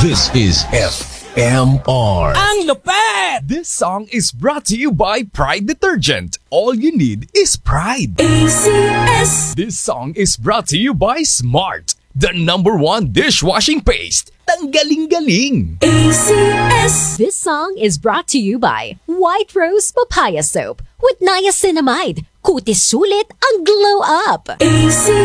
This is FMR. Ang lupet! This song is brought to you by Pride Detergent. All you need is pride. ACS! This song is brought to you by Smart, the #1 dishwashing paste. Tanggaling-galing! ACS! This song is brought to you by White Rose Papaya Soap with niacinamide. Kutis sulit ang glow up. ACS!